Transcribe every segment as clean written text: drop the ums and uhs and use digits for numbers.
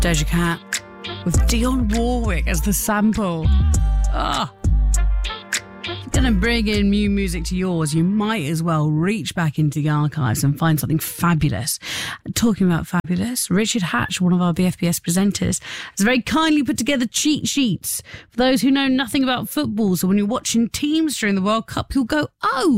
Doja Cat with Dionne Warwick as the sample. If you're going to bring in new music to yours, you might as well reach back into the archives and find something fabulous. Talking about fabulous, Richard Hatch, one of our BFBS presenters, has very kindly put together cheat sheets for those who know nothing about football. So when you're watching teams during the World Cup, you'll go,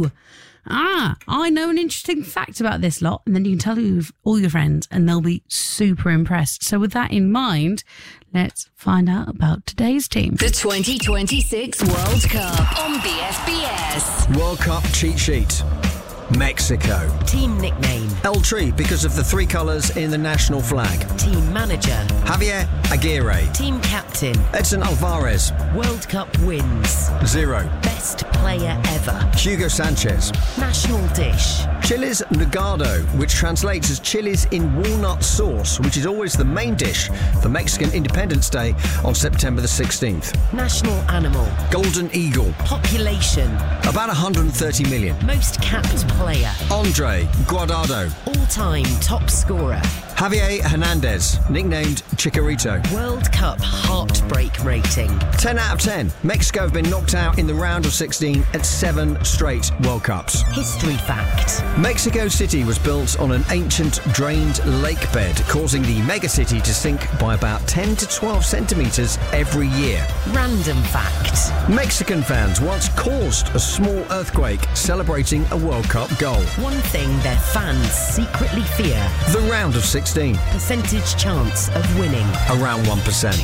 I know an interesting fact about this lot. And then you can tell all your friends and they'll be super impressed. So with that in mind, let's find out about today's team. The 2026 World Cup on BFBS. World Cup cheat sheet. Mexico. Team nickname. El Tri, because of the three colours in the national flag. Team manager. Javier Aguirre. Team captain. Edson Alvarez. World Cup wins. 0. Best player ever. Hugo Sanchez. National dish. Chiles Nogado, which translates as chilies in walnut sauce, which is always the main dish for Mexican Independence Day on September the 16th. National animal. Golden eagle. Population. About 130 million. Most capped player. Andre Guardado. All-time top scorer. Javier Hernandez, nicknamed Chicharito. World Cup heartbreak rating. 10 out of 10. Mexico have been knocked out in the round of 16 at 7 straight World Cups. History fact. Mexico City was built on an ancient drained lake bed, causing the megacity to sink by about 10 to 12 centimetres every year. Random fact. Mexican fans once caused a small earthquake celebrating a World Cup goal. One thing their fans secretly fear. The round of 16. Percentage chance of winning. Around 1%.